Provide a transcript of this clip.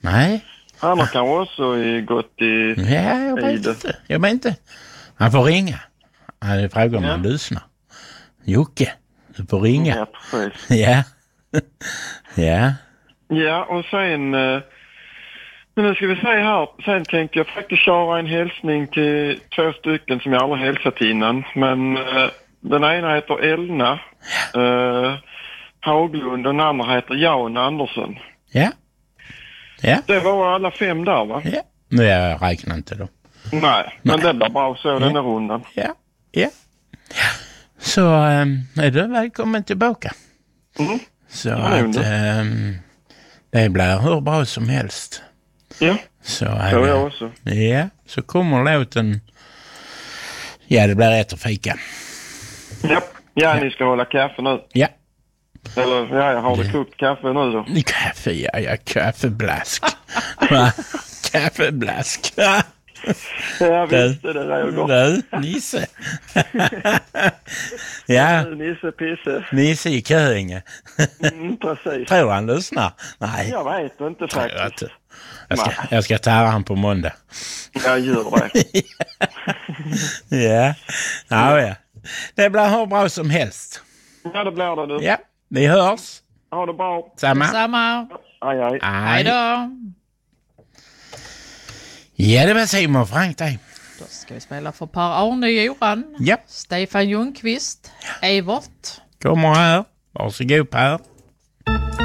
Nej. Han har kanske också gått i... Ja, jag vet inte. Han får ringa. Han frågar om han lyssnar. Jocke, du får ringa. Ja, precis. Ja. Ja. Ja, och sen... Men nu ska vi säga här, sen tänkte jag faktiskt köra en hälsning till 2 stycken som jag aldrig hälsat innan. Men den ena heter Elna Haglund och den andra heter Jan Andersson. Ja. Ja. Det var alla 5 där, va? Ja. Nu jag räknar inte då. Nej, men det blir bra så den här rundan. Ja. Ja. Så är du välkommen tillbaka. Mm. Så att det blir hur bra som helst. Ja, så jag också. Ja, så kommer låten. Ja, det blir rätt att fika. Ja, ni ska hålla kaffe nu. Ja. Eller, jag har det kokt kaffe nu då. Kaffe, ja, kaffeblask. Kaffeblask. Jag visste det där gott. Du, Nisse. Ja. Nisse Pisse. Nisse i Köinge. Precis. Tror han lyssnar? Nej. Jag vet inte faktiskt. Jag ska ta han på måndag. Jag gör det. Ja. Ja. Det blir hur bra som helst. Ja, det blir det du. Ja, vi hörs. Ha det bra. Samma. Aj. Hej då. Ja, det var Simon Frank dig. Då ska vi spela för Per Arne Johan. Ja. Stefan Ljungqvist. Evert. Kommer här. Varsågod Per.